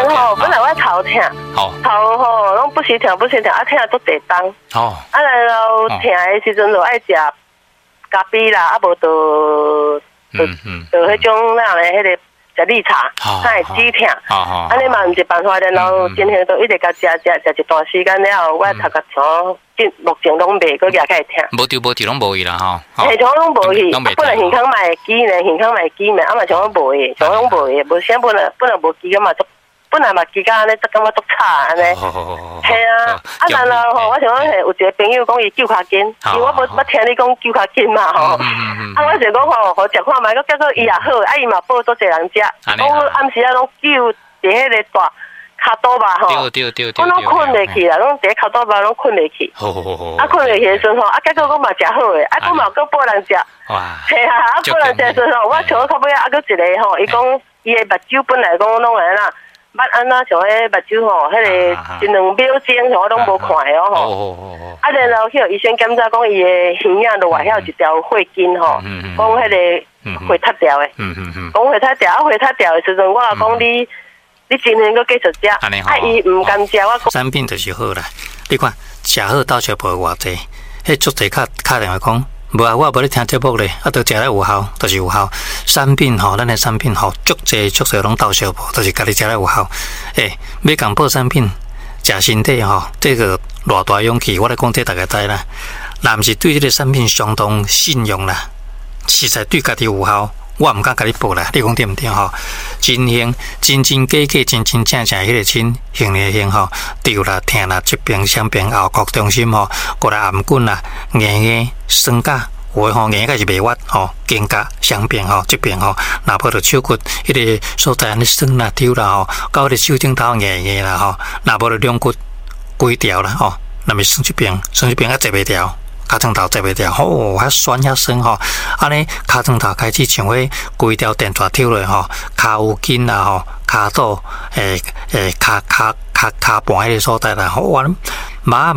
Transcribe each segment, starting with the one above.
吼，本来我头痛，头吼拢不时痛，啊痛都地重。啊然后痛的时阵就爱食咖啡啦，啊无就迄种那咧，迄个食绿茶，它会止痛。安尼嘛毋是办法，然后今天都一直甲食一段时间了后，我头壳床目前拢袂，佮也开始痛。 无丢拢无去啦吼。 系像拢无去，本来健康嘛会记呢，啊嘛像拢无去，像拢无去，无啥本来无记个嘛，本来嘛记甲安尼，感觉足差安尼。系啊，然后吼，我想讲有一个朋友讲伊揪脚筋，因为我无听你讲揪脚筋嘛吼。我就讲吼，好食看卖，佮结果伊也好，伊嘛报足侪人食，讲暗时啊拢揪伫迄个大骹肚吧吼。对。我拢困袂去啦，拢伫骹肚吧拢困袂去。啊困袂去的时阵吼，结果我嘛食好诶，我嘛佮报人食。哇！系啊，报人食的时阵吼，我像到尾搁一个吼，伊讲伊的目睭本来讲拢安啦。捌安那像迄目睭吼，迄个一两秒钟像我拢无看的吼。然后迄个医生检查讲伊的耳仔落来遐有一条血筋吼，讲迄个血塌掉的。讲血塌掉的时阵，我也讲你今天搁继续食，伊唔甘食，我讲。 产品就是好啦，你看食好到小婆偌济，迄足济敲电话讲。无啊，我无咧听节目咧，都食咧有效，就是有效。产品吼，咱的产品吼，足济拢到小补，就是家己食咧有效。要讲报产品，食身体吼，这个偌大勇气，我咧讲这大家知啦。若毋是对这个产品相当信用啦，实在对家己有效，我毋敢甲你报啦。你讲对毋对吼？真行，真假，真正迄个亲，行的行吼，对啦，听啦，这边相边后国中心吼，过来颔棍啦，硬酸甲。有诶吼，硬个是袂屈吼，肩胛相边吼，这边吼，若无就手骨迄个所在安尼酸啦、抽啦吼，到迄个手指头硬啦吼，若无就两骨规条啦吼，若是酸这边啊坐袂调，骹床头坐袂调，吼，遐酸遐酸吼，安尼骹床头开始像迄规条电钻抽落吼，骹有筋啦吼，骹肚骹盘迄个所在啦，吼，麻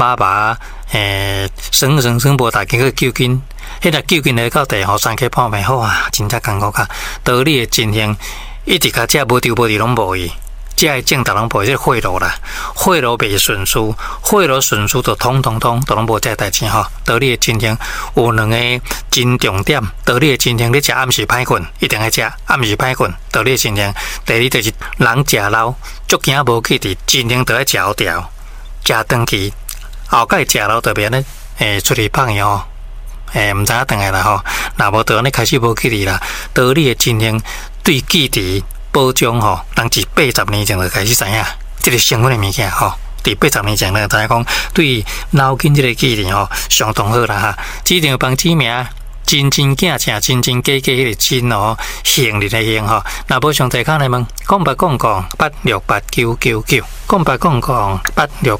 酸无大经过救筋。迄个救筋来到地吼，3克泡面好啊，真正艰苦卡。道理的进行，一直甲食无丢拢无去，食的正道拢无去，这血路啦，血路袂顺序，血路顺序就通都拢无这代志吼。道理的进行有两个真重点，道理的进行你食暗时歹困，一定要食暗时歹困。道理的进行，第二就是人食老，足惊无去伫进行，就要食好调，食长期后盖食老特别呢，出去放药吼。毋知影转来啦吼，若无就安尼开始无去哩啦。道理的进行对记忆保障吼，人是80年前就开始知影，这个成分的物件吼，伫80年前就知影讲对脑筋这个记忆吼相当好啦哈。指定帮指名，真假，迄个真哦，行日的行吼。若无上侪卡来问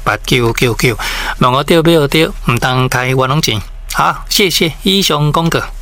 ，08886999，08886999，问我对不对？毋当开我拢钱。好，谢谢医生公哥。